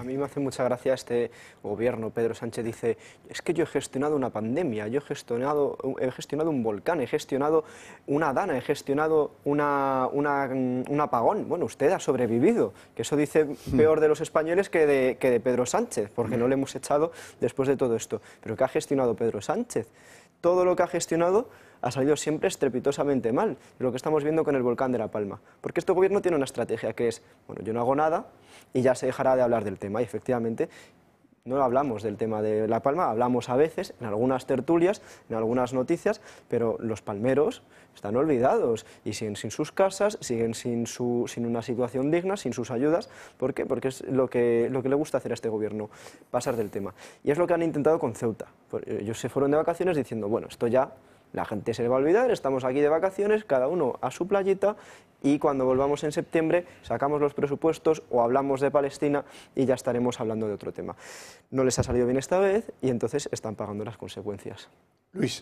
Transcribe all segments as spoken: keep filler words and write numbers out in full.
mí me hace mucha gracia este gobierno. Pedro Sánchez dice, es que yo he gestionado una pandemia, yo he gestionado, he gestionado un volcán, he gestionado una dana, he gestionado una, una, un apagón. Bueno, usted ha sobrevivido, que eso dice peor de los españoles que de, que de Pedro Sánchez, porque no le hemos echado después de todo esto. Pero ¿qué ha gestionado Pedro Sánchez? Todo lo que ha gestionado ha salido siempre estrepitosamente mal, lo que estamos viendo con el volcán de La Palma. Porque este gobierno tiene una estrategia que es, bueno, yo no hago nada y ya se dejará de hablar del tema. Y efectivamente, no hablamos del tema de La Palma, hablamos a veces en algunas tertulias, en algunas noticias, pero los palmeros están olvidados y siguen sin sus casas, siguen sin, su, sin una situación digna, sin sus ayudas. ¿Por qué? Porque es lo que, lo que le gusta hacer a este gobierno, pasar del tema. Y es lo que han intentado con Ceuta. Ellos se fueron de vacaciones diciendo, bueno, esto ya la gente se le va a olvidar, estamos aquí de vacaciones, cada uno a su playita, y cuando volvamos en septiembre sacamos los presupuestos o hablamos de Palestina y ya estaremos hablando de otro tema. No les ha salido bien esta vez y entonces están pagando las consecuencias. Luis.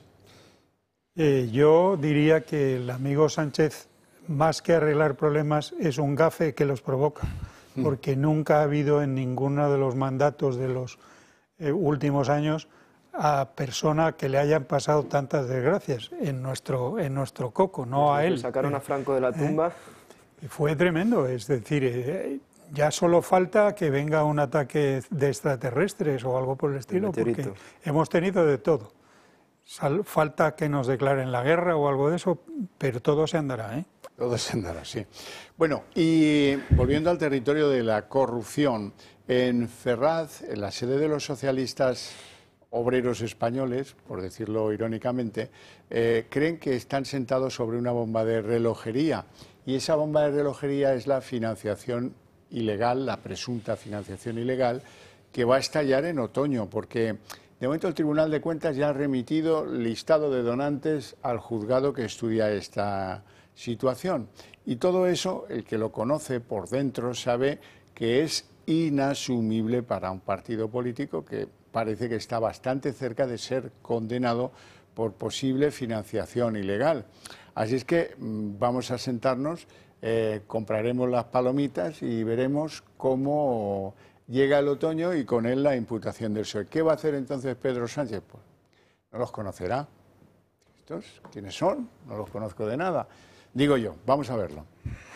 Eh, yo diría que el amigo Sánchez, más que arreglar problemas, es un gafe que los provoca, porque nunca ha habido en ninguno de los mandatos de los eh, últimos años a persona que le hayan pasado tantas desgracias en nuestro en nuestro coco, no pues a él. Sacaron a Franco de la tumba. ¿Eh? Y fue tremendo, es decir, eh, ya solo falta que venga un ataque de extraterrestres o algo por el estilo, el porque hemos tenido de todo. Sal, falta que nos declaren la guerra o algo de eso, pero todo se andará, ¿eh? Todo se andará, sí. Bueno, y volviendo al territorio de la corrupción, en Ferraz, en la sede de los socialistas obreros españoles, por decirlo irónicamente, eh, creen que están sentados sobre una bomba de relojería, y esa bomba de relojería es la financiación ilegal, la presunta financiación ilegal, que va a estallar en otoño, porque de momento el Tribunal de Cuentas ya ha remitido listado de donantes al juzgado que estudia esta situación. Y todo eso, el que lo conoce por dentro sabe que es inasumible para un partido político que parece que está bastante cerca de ser condenado por posible financiación ilegal. Así es que vamos a sentarnos, eh, compraremos las palomitas y veremos cómo llega el otoño y con él la imputación del P S O E. ¿Qué va a hacer entonces Pedro Sánchez? Pues no los conocerá. ¿Estos quiénes son? No los conozco de nada. Digo yo, vamos a verlo.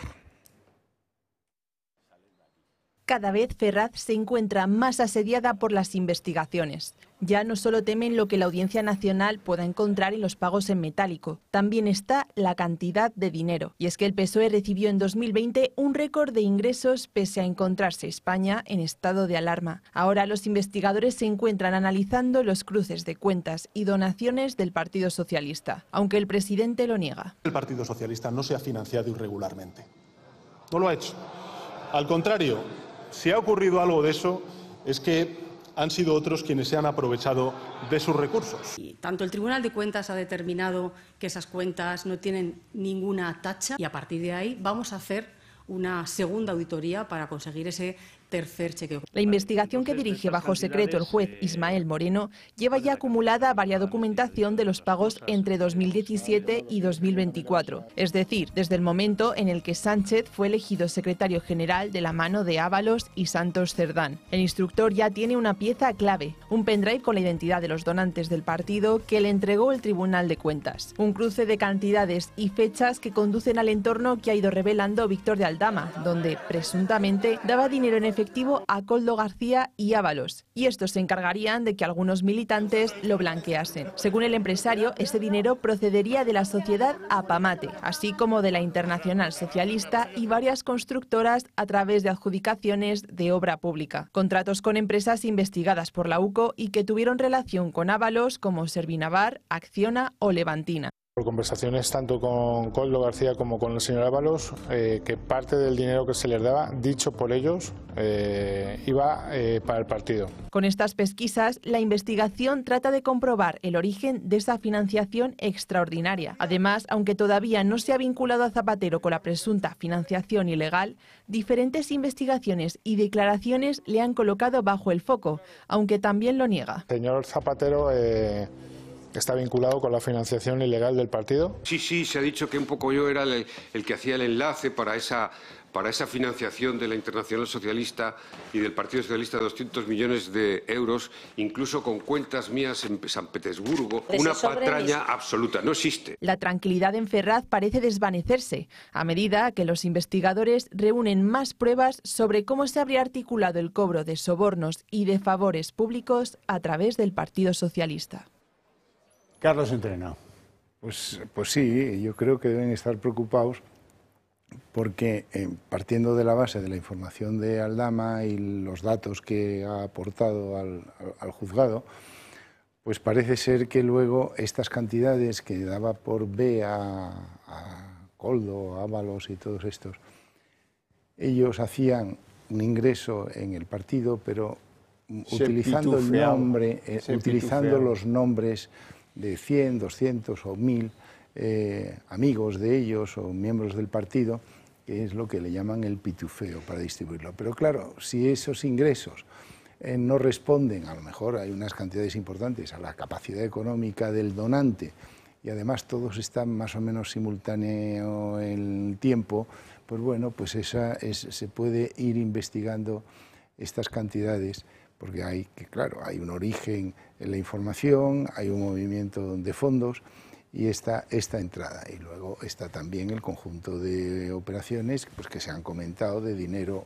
Cada vez Ferraz se encuentra más asediada por las investigaciones. Ya no solo temen lo que la Audiencia Nacional pueda encontrar en los pagos en metálico, también está la cantidad de dinero. Y es que el P S O E recibió en dos mil veinte un récord de ingresos pese a encontrarse España en estado de alarma. Ahora los investigadores se encuentran analizando los cruces de cuentas y donaciones del Partido Socialista, aunque el presidente lo niega. El Partido Socialista no se ha financiado irregularmente. No lo ha hecho. Al contrario, si ha ocurrido algo de eso, es que han sido otros quienes se han aprovechado de sus recursos. Y tanto el Tribunal de Cuentas ha determinado que esas cuentas no tienen ninguna tacha y a partir de ahí vamos a hacer una segunda auditoría para conseguir ese tercer cheque. La investigación que dirige bajo secreto el juez Ismael Moreno lleva ya acumulada varias documentación de los pagos entre dos mil diecisiete y dos mil veinticuatro, es decir, desde el momento en el que Sánchez fue elegido secretario general de la mano de Ábalos y Santos Cerdán. El instructor ya tiene una pieza clave, un pendrive con la identidad de los donantes del partido que le entregó el Tribunal de Cuentas. Un cruce de cantidades y fechas que conducen al entorno que ha ido revelando Víctor de Aldama, donde presuntamente daba dinero en efectivo efectivo a Koldo García y Ábalos, y estos se encargarían de que algunos militantes lo blanqueasen. Según el empresario, ese dinero procedería de la sociedad Apamate, así como de la Internacional Socialista y varias constructoras a través de adjudicaciones de obra pública. Contratos con empresas investigadas por la U C O y que tuvieron relación con Ábalos como Servinavar, Acciona o Levantina. Por conversaciones tanto con Koldo García como con el señor Ábalos, eh, que parte del dinero que se les daba, dicho por ellos, eh, iba eh, para el partido. Con estas pesquisas, la investigación trata de comprobar el origen de esa financiación extraordinaria. Además, aunque todavía no se ha vinculado a Zapatero con la presunta financiación ilegal, diferentes investigaciones y declaraciones le han colocado bajo el foco, aunque también lo niega. Señor Zapatero, eh... ¿está vinculado con la financiación ilegal del partido? Sí, sí, se ha dicho que un poco yo era el, el que hacía el enlace para esa, para esa financiación de la Internacional Socialista y del Partido Socialista de doscientos millones de euros, incluso con cuentas mías en San Petersburgo. Una patraña absoluta, no existe. La tranquilidad en Ferraz parece desvanecerse a medida que los investigadores reúnen más pruebas sobre cómo se habría articulado el cobro de sobornos y de favores públicos a través del Partido Socialista. Carlos Entreno. Pues, pues sí, yo creo que deben estar preocupados porque eh, partiendo de la base de la información de Aldama y los datos que ha aportado al, al, al juzgado, pues parece ser que luego estas cantidades que daba por B a, a Coldo, a Ábalos y todos estos, ellos hacían un ingreso en el partido, pero se utilizando el nombre, eh, utilizando los nombres de cien, doscientos o mil eh, amigos de ellos o miembros del partido, que es lo que le llaman el pitufeo para distribuirlo. Pero claro, si esos ingresos eh, no responden, a lo mejor hay unas cantidades importantes, a la capacidad económica del donante, y además todos están más o menos simultáneo en tiempo, pues bueno, pues esa es, se puede ir investigando estas cantidades, porque hay, que claro, hay un origen en la información, hay un movimiento de fondos y está esta entrada. Y luego está también el conjunto de operaciones pues, que se han comentado de dinero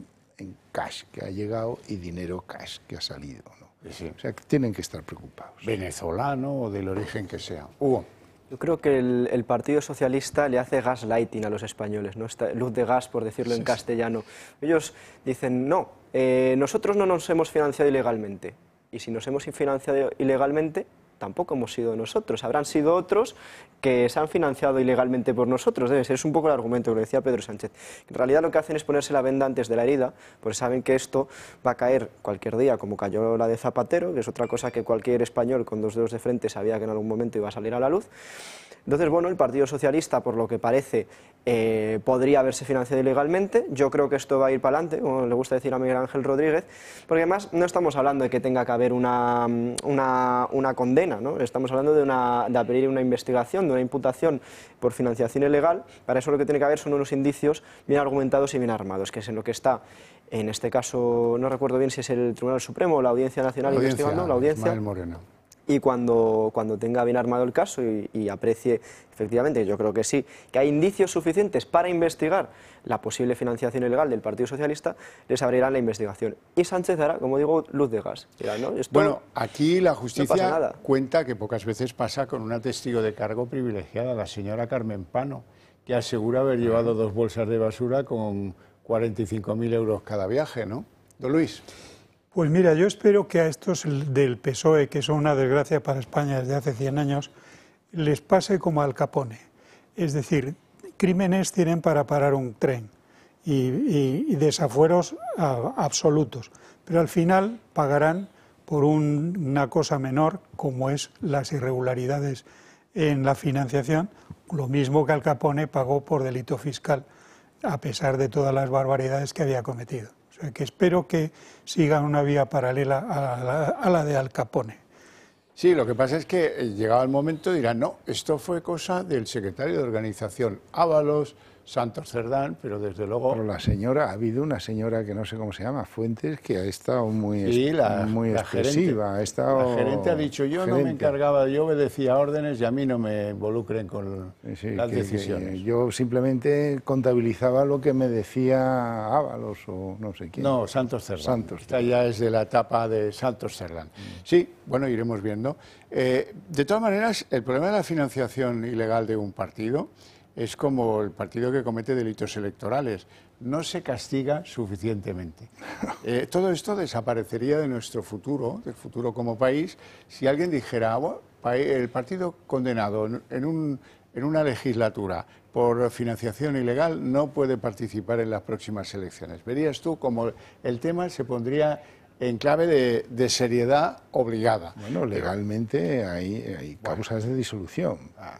en cash que ha llegado y dinero cash que ha salido, ¿no? Sí. O sea, que tienen que estar preocupados. Venezolano o del origen que sea. Hugo. Yo creo que el, el Partido Socialista le hace gaslighting a los españoles, ¿no? Esta luz de gas, por decirlo sí, en castellano. Ellos dicen, no, eh, nosotros no nos hemos financiado ilegalmente. Y si nos hemos financiado ilegalmente, tampoco hemos sido nosotros. Habrán sido otros que se han financiado ilegalmente por nosotros. Debe ser, es un poco el argumento que lo decía Pedro Sánchez. En realidad lo que hacen es ponerse la venda antes de la herida, porque saben que esto va a caer cualquier día, como cayó la de Zapatero, que es otra cosa que cualquier español con dos dedos de frente sabía que en algún momento iba a salir a la luz. Entonces, bueno, el Partido Socialista, por lo que parece, eh, podría haberse financiado ilegalmente. Yo creo que esto va a ir para adelante, como le gusta decir a Miguel Ángel Rodríguez, porque además no estamos hablando de que tenga que haber una, una, una condena, ¿no? Estamos hablando de, una, de abrir una investigación, de una imputación por financiación ilegal. Para eso lo que tiene que haber son unos indicios bien argumentados y bien armados, que es en lo que está, en este caso, no recuerdo bien si es el Tribunal Supremo o la Audiencia Nacional la audiencia, investigando, la Audiencia. Ismael Moreno. Y cuando, cuando tenga bien armado el caso y, y aprecie, efectivamente, yo creo que sí, que hay indicios suficientes para investigar la posible financiación ilegal del Partido Socialista, les abrirán la investigación. Y Sánchez hará, como digo, luz de gas. Dirá, ¿no? Esto bueno, aquí la justicia no cuenta que pocas veces pasa con una testigo de cargo privilegiada, la señora Carmen Pano, que asegura haber llevado dos bolsas de basura con cuarenta y cinco mil euros cada viaje, ¿no? Don Luis. Pues mira, yo espero que a estos del P S O E, que son una desgracia para España desde hace cien años, les pase como a Al Capone. Es decir, crímenes tienen para parar un tren y, y, y desafueros a, absolutos, pero al final pagarán por un, una cosa menor, como es las irregularidades en la financiación, lo mismo que Al Capone pagó por delito fiscal, a pesar de todas las barbaridades que había cometido. O sea, que espero que sigan una vía paralela a la, a la de Al Capone. Sí, lo que pasa es que llegado el momento dirán, no, esto fue cosa del secretario de organización Ábalos, Santos Cerdán, pero desde luego... Pero la señora, ha habido una señora que no sé cómo se llama, Fuentes, que ha estado muy, sí, la, muy la expresiva. Gerente, ha estado la gerente ha dicho, yo gerente. no me encargaba, yo obedecía órdenes y a mí no me involucren con sí, las que, decisiones. Que yo simplemente contabilizaba lo que me decía Ábalos o no sé quién. No, Santos Cerdán. Santos Esta ya es de la etapa de Santos Cerdán. Mm. Sí, bueno, iremos viendo. Eh, de todas maneras, el problema de la financiación ilegal de un partido es como el partido que comete delitos electorales, no se castiga suficientemente. Eh, todo esto desaparecería de nuestro futuro, del futuro como país, si alguien dijera, bueno, el partido condenado en, un, en una legislatura por financiación ilegal no puede participar en las próximas elecciones. Verías tú como el tema se pondría en clave de, de seriedad obligada. Bueno, legalmente hay, hay causas bueno. de disolución. Ah.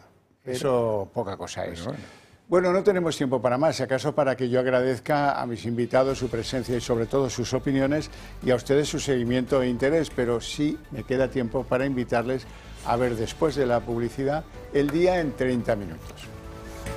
Eso poca cosa es. Bueno. bueno, no tenemos tiempo para más, si acaso para que yo agradezca a mis invitados su presencia y sobre todo sus opiniones y a ustedes su seguimiento e interés, pero sí me queda tiempo para invitarles a ver después de la publicidad El Día en treinta minutos.